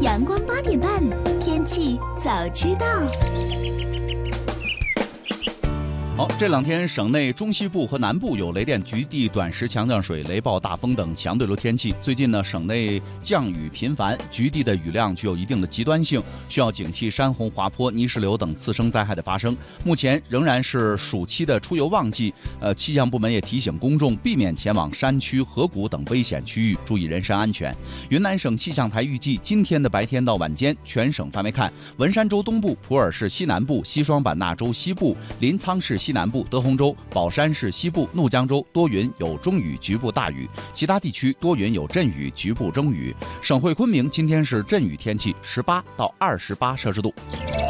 阳光8点半，天气早知道。 好，这2天省内中西部和南部有雷电、局地短时强降水、雷暴、大风等强对流天气。最近呢，省内降雨频繁，局地的雨量具有一定的极端性，需要警惕山洪、滑坡、泥石流等次生灾害的发生。目前仍然是暑期的出游旺季，气象部门也提醒公众避免前往山区、河谷等危险区域，注意人身安全。云南省气象台预计，今天的白天到晚间，全省范围看，文山州东部、普洱市西南部、西双版纳州西部、临沧市西南部、德宏州、保山市西部、怒江州多云有中雨，局部大雨；其他地区多云有阵雨，局部中雨。省会昆明今天是阵雨天气，18到28摄氏度。